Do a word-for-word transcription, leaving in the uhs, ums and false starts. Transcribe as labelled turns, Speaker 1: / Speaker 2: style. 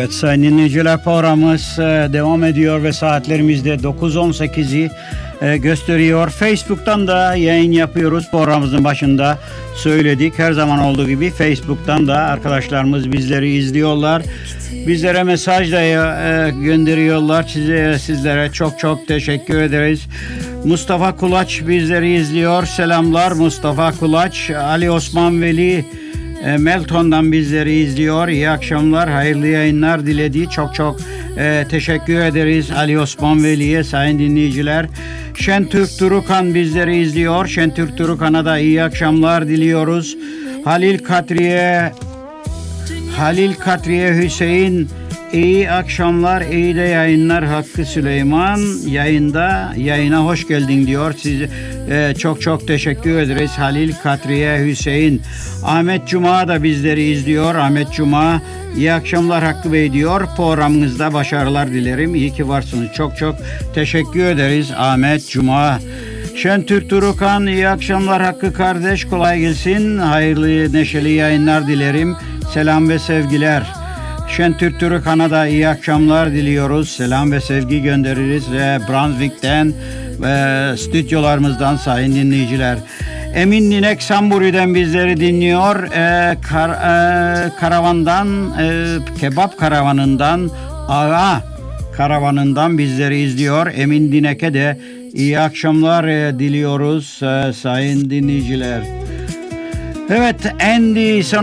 Speaker 1: Evet sayın dinleyiciler, programımız e, devam ediyor ve saatlerimizde dokuz on sekizi e, gösteriyor. Facebook'tan da yayın yapıyoruz. Programımızın başında söyledik. Her zaman olduğu gibi Facebook'tan da arkadaşlarımız bizleri izliyorlar. Bizlere mesaj da e, gönderiyorlar. Size, sizlere çok çok teşekkür ederiz. Mustafa Kulaç bizleri izliyor. Selamlar Mustafa Kulaç. Ali Osman Veli Melton'dan bizleri izliyor. İyi akşamlar, hayırlı yayınlar diledi. Çok çok e, teşekkür ederiz Ali Osman Veli'ye sayın dinleyiciler. Şentürk Turukan bizleri izliyor. Şentürk Turukan'a da iyi akşamlar diliyoruz. Halil Katriye Halil Katriye Hüseyin, iyi akşamlar, iyi de yayınlar. Hakkı Süleyman yayında, yayına hoş geldin diyor. Size e, çok çok teşekkür ederiz. Halil Katriye Hüseyin. Ahmet Cuma da bizleri izliyor. Ahmet Cuma, iyi akşamlar Hakkı Bey diyor. Programınızda başarılar dilerim. İyi ki varsınız. Çok çok teşekkür ederiz Ahmet Cuma. Şentürk Turukan, iyi akşamlar Hakkı kardeş, kolay gelsin. Hayırlı neşeli yayınlar dilerim. Selam ve sevgiler. Şentürk Turukan'a da iyi akşamlar diliyoruz. Selam ve sevgi göndeririz ve Brunswick'ten ve stüdyolarımızdan sayın dinleyiciler. Emin Ninek Samburi'den bizleri dinliyor. Ee, kar, e, karavandan, e, kebap karavanından, Ağa karavanından bizleri izliyor. Emin Ninek'e de iyi akşamlar e, diliyoruz e, sayın dinleyiciler. Evet, Andy